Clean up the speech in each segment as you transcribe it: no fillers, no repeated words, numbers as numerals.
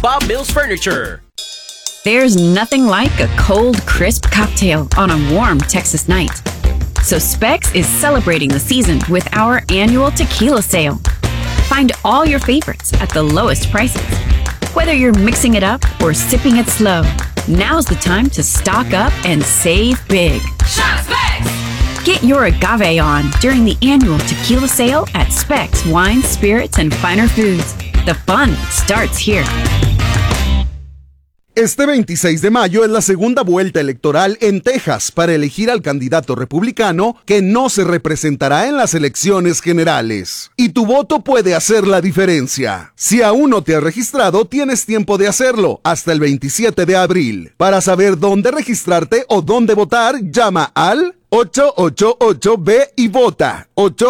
Bob Mills Furniture. There's nothing like a cold, crisp cocktail on a warm Texas night. So Specs is celebrating the season with our annual tequila sale. Find all your favorites at the lowest prices. Whether you're mixing it up or sipping it slow, now's the time to stock up and save big. Shop Specs! Get your agave on during the annual tequila sale at Specs Wine, Spirits, and Finer Foods. The fun starts here. Este 26 de mayo es la segunda vuelta electoral en Texas para elegir al candidato republicano que no se representará en las elecciones generales. Y tu voto puede hacer la diferencia. Si aún no te has registrado, tienes tiempo de hacerlo hasta el 27 de abril. Para saber dónde registrarte o dónde votar, llama al 888-B y vota.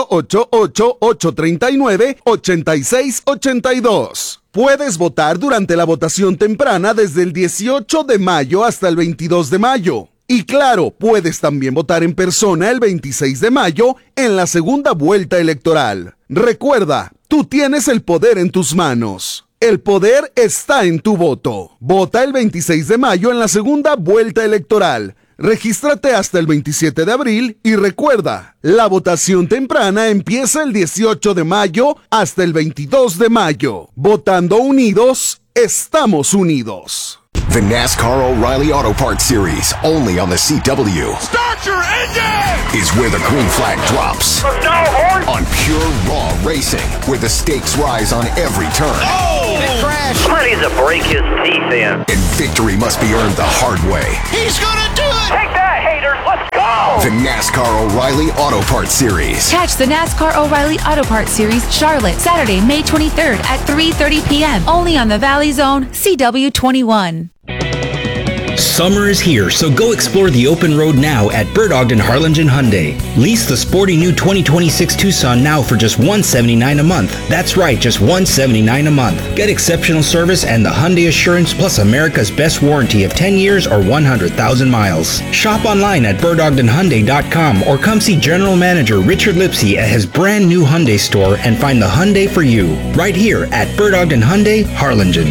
888-839-8682. Puedes votar durante la votación temprana desde el 18 de mayo hasta el 22 de mayo. Y claro, puedes también votar en persona el 26 de mayo en la segunda vuelta electoral. Recuerda, tú tienes el poder en tus manos. El poder está en tu voto. Vota el 26 de mayo en la segunda vuelta electoral. Regístrate hasta el 27 de abril y recuerda, la votación temprana empieza el 18 de mayo hasta el 22 de mayo. Votando unidos, estamos unidos. The NASCAR O'Reilly Auto Parts Series, only on the CW. Start your engine! Is where the green flag drops. On pure, raw racing, where the stakes rise on every turn. Oh! Big crash! Ready to break his teeth in. And victory must be earned the hard way. He's gonna do it! Take that, haters! Let's go! The NASCAR O'Reilly Auto Parts Series. Catch the NASCAR O'Reilly Auto Parts Series, Charlotte, Saturday, May 23rd at 3:30 p.m. Only on the Valley Zone, CW21. Summer is here, so go explore the open road now at Bird Ogden Harlingen Hyundai. Lease the sporty new 2026 Tucson now for just $179 a month. That's right, just $179 a month. Get exceptional service and the Hyundai Assurance plus America's best warranty of 10 years or 100,000 miles. Shop online at birdogdenhyundai.com or come see General Manager Richard Lipsy at his brand new Hyundai store and find the Hyundai for you. Right here at Bird Ogden Hyundai, Harlingen.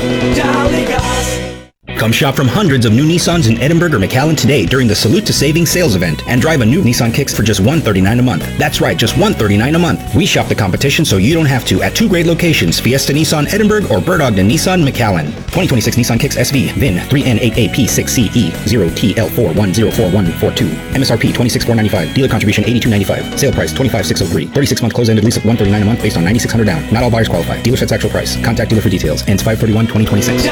Come shop from hundreds of new Nissans in Edinburgh or McAllen today during the Salute to Savings sales event and drive a new Nissan Kicks for just $139 a month. That's right, just $139 a month. We shop the competition so you don't have to at two great locations, Fiesta Nissan Edinburgh or Bird Ogden Nissan McAllen. 2026 Nissan Kicks SV, VIN 3N8AP6CE 0TL41044142. MSRP $26,495. Dealer contribution $82.95. Sale price $25,603. 36-month close-ended lease of $139 a month based on $9,600 down. Not all buyers qualify. Dealer sets actual price. Contact dealer for details. Ends 5/31/2026.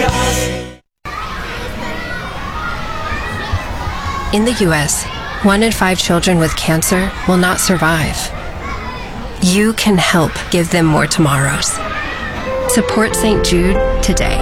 In the U.S., 1 in 5 children with cancer will not survive. You can help give them more tomorrows. Support St. Jude today.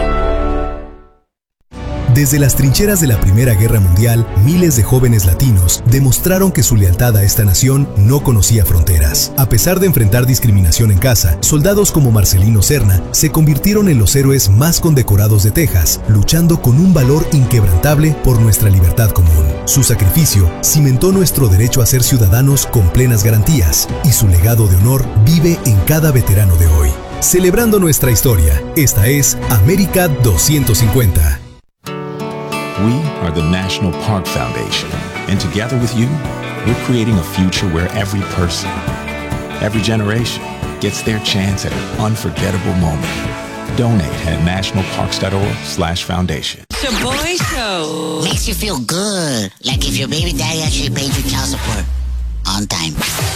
Desde las trincheras de la Primera Guerra Mundial, miles de jóvenes latinos demostraron que su lealtad a esta nación no conocía fronteras. A pesar de enfrentar discriminación en casa, soldados como Marcelino Serna se convirtieron en los héroes más condecorados de Texas, luchando con un valor inquebrantable por nuestra libertad común. Su sacrificio cimentó nuestro derecho a ser ciudadanos con plenas garantías, y su legado de honor vive en cada veterano de hoy. Celebrando nuestra historia, esta es América 250. We are the National Park Foundation, and together with you, we're creating a future where every person, every generation gets their chance at an unforgettable moment. Donate at nationalparks.org/foundation. Shaboy Show. Makes you feel good, like if your baby daddy actually paid your child support on time.